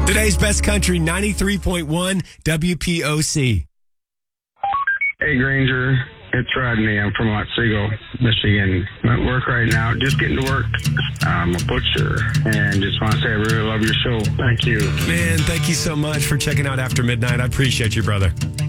Today's best country, 93.1 WPOC. Hey, Granger. It's Rodney. I'm from Otsego, Michigan. I'm at work right now. Just getting to work. I'm a butcher. And just want to say I really love your show. Thank you. Man, thank you so much for checking out After Midnight. I appreciate you, brother.